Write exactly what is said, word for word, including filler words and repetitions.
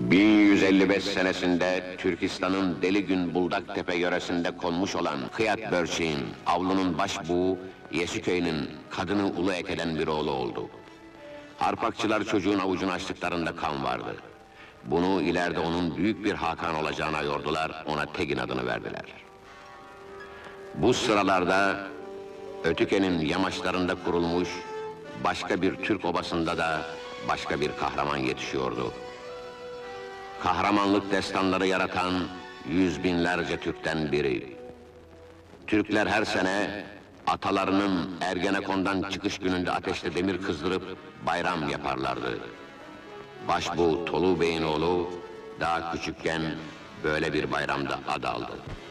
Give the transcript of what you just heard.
bin yüz elli beş senesinde Türkistan'ın Deligün Buldaktepe yöresinde konmuş olan Kıyat Börçek'in, avlunun başbuğu Yesüköy'ün kadını ulu ekeden bir oğlu oldu. Harpakçılar çocuğun avucunu açtıklarında kan vardı. Bunu ileride onun büyük bir Hakan olacağına yordular, ona Tegin adını verdiler. Bu sıralarda Ötüken'in yamaçlarında kurulmuş başka bir Türk obasında da başka bir kahraman yetişiyordu. Kahramanlık destanları yaratan yüz binlerce Türk'ten biri. Türkler her sene atalarının Ergenekon'dan çıkış gününde ateşte demir kızdırıp bayram yaparlardı. Başbuğ Tolu Bey'in oğlu daha küçükken böyle bir bayramda ad aldı.